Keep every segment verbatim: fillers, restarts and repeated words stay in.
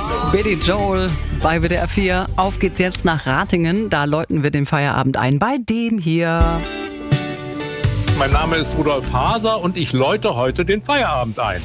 Billy Joel bei W D R vier. Auf geht's jetzt nach Ratingen. Da läuten wir den Feierabend ein bei dem hier. Mein Name ist Rudolf Haser und ich läute heute den Feierabend ein.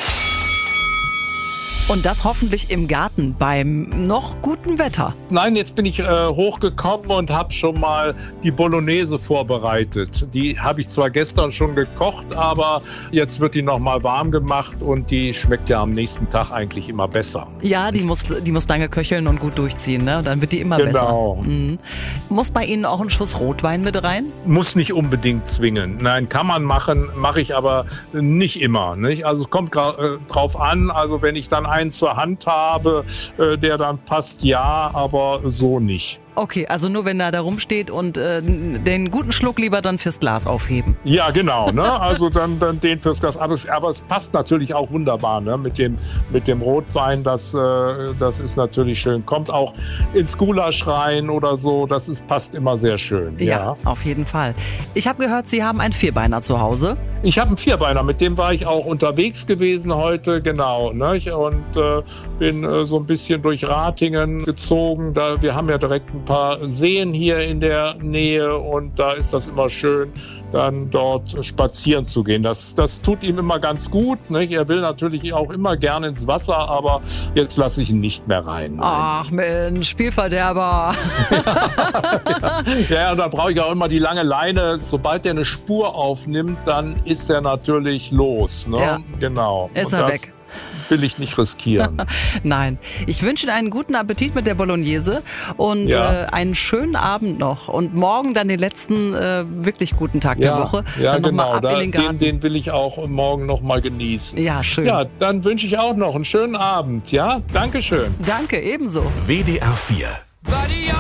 Und das hoffentlich im Garten beim noch guten Wetter. Nein, jetzt bin ich äh, hochgekommen und habe schon mal die Bolognese vorbereitet. Die habe ich zwar gestern schon gekocht, aber jetzt wird die noch mal warm gemacht und die schmeckt ja am nächsten Tag eigentlich immer besser. Ja, die muss, die muss lange köcheln und gut durchziehen, ne? Dann wird die immer Genau. besser. Mhm. Muss bei Ihnen auch ein Schuss Rotwein mit rein? Muss nicht unbedingt zwingen. Nein, kann man machen, mache ich aber nicht immer. Nicht? Also es kommt gra- äh, drauf an, also wenn ich dann einen zur Hand habe, äh, der dann passt, ja, aber so nicht. Okay, also nur wenn er da rumsteht und äh, den guten Schluck lieber dann fürs Glas aufheben. Ja, genau, ne? Also dann, dann den fürs Glas. Aber es, aber es passt natürlich auch wunderbar, ne? Mit dem, mit dem Rotwein, das, äh, das ist natürlich schön. Kommt auch ins Gulasch rein oder so, das ist, passt immer sehr schön. Ja, Ja, auf jeden Fall. Ich habe gehört, Sie haben einen Vierbeiner zu Hause. Ich habe einen Vierbeiner, mit dem war ich auch unterwegs gewesen heute, genau. Ne? Und äh, bin äh, so ein bisschen durch Ratingen gezogen. Da, wir haben ja direkt ein paar Seen hier in der Nähe und da ist das immer schön, dann dort spazieren zu gehen. Das, das tut ihm immer ganz gut. Nicht? Er will natürlich auch immer gerne ins Wasser, aber jetzt lasse ich ihn nicht mehr rein. Nein. Ach Mensch, Spielverderber. ja, ja, und dann brauche ich auch immer die lange Leine. Sobald er eine Spur aufnimmt, dann ist er natürlich los. Ne? Ja. Genau. Ist und er das weg. Will ich nicht riskieren. Nein, ich wünsche Ihnen einen guten Appetit mit der Bolognese und Ja. äh, einen schönen Abend noch. Und morgen dann den letzten äh, wirklich guten Tag der Woche. Ja, dann noch genau. mal ab Da, in den Garten. den, den will ich auch morgen noch mal genießen. Ja, schön. Ja, dann wünsche ich auch noch einen schönen Abend. Ja, Dankeschön. Danke, ebenso. W D R vier